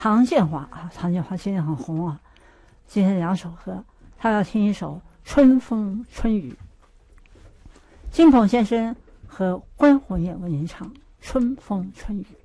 常见花啊，常见花今天很红啊。今天2首歌，他要听一首《春风春雨》。金鹏先生和关宏业为您唱《春风春雨》。